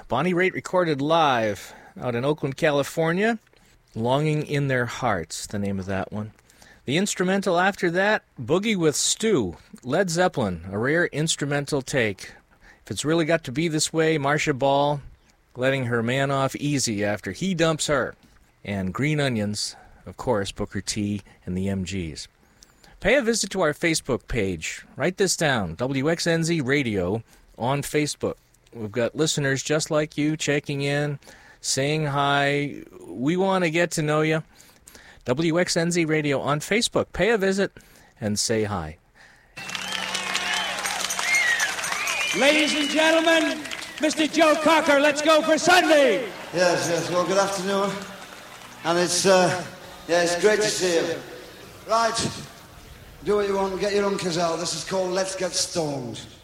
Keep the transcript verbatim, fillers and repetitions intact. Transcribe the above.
Bonnie Raitt recorded live out in Oakland, California. Longing in Their Hearts, the name of that one. The instrumental after that, Boogie with Stu, Led Zeppelin, a rare instrumental take. If It's Really Got to Be This Way, Marcia Ball, letting her man off easy after he dumps her. And Green Onions, of course, Booker T and the M Gs. Pay a visit to our Facebook page. Write this down, W X N Z Radio on Facebook. We've got listeners just like you checking in, saying hi. We want to get to know you. W X N Z Radio on Facebook. Pay a visit and say hi. Ladies and gentlemen, Mister Joe Cocker, let's go for Sunday. Yes, yes. Well, good afternoon. And it's, uh, yeah, it's great to see you. Right. Do what you want, get your uncles out. This is called Let's Get Stoned.